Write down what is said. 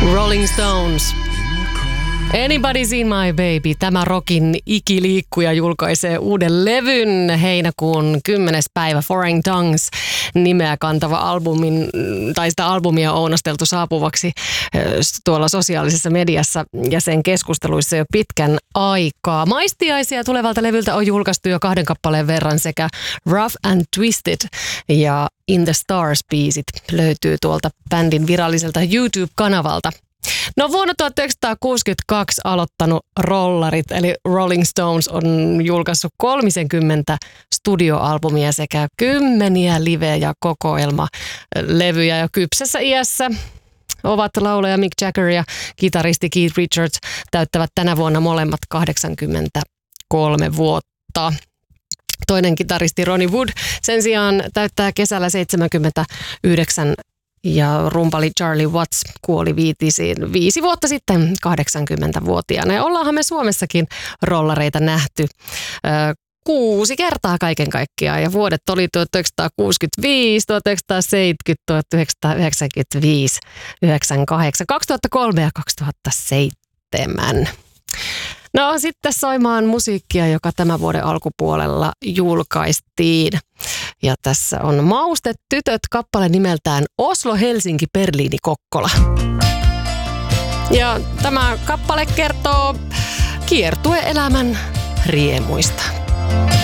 Rolling Stones. Anybody's in my baby. Tämä rockin ikiliikkuja julkaisee uuden levyn heinäkuun 10. päivä. Foreign Tongues nimeä kantava albumin, tai sitä albumia on ounasteltu saapuvaksi tuolla sosiaalisessa mediassa ja sen keskusteluissa jo pitkän aikaa. Maistiaisia tulevalta levyltä on julkaistu jo 2 kappaleen verran sekä Rough and Twisted ja In the Stars-biisit löytyy tuolta bändin viralliselta YouTube-kanavalta. No vuonna 1962 aloittanut rollarit, eli Rolling Stones on julkaissut 30 studioalbumia sekä 10 live- ja kokoelmalevyjä ja kypsässä iässä ovat laulaja Mick Jagger ja kitaristi Keith Richards täyttävät tänä vuonna molemmat 83 vuotta. Toinen kitaristi Ronnie Wood sen sijaan täyttää kesällä 79 ja rumpali Charlie Watts kuoli 5 vuotta sitten 80-vuotiaana. Ja ollaanhan me Suomessakin rollareita nähty 6 kertaa kaiken kaikkiaan. Ja vuodet oli 1965, 1970, 1995, 1998, 2003 ja 2007. No sitten soimaan musiikkia, joka tämän vuoden alkupuolella julkaistiin. Ja tässä on Maustetytöt kappale nimeltään Oslo, Helsinki, Berliini, Kokkola. Ja tämä kappale kertoo kiertueelämän riemuista.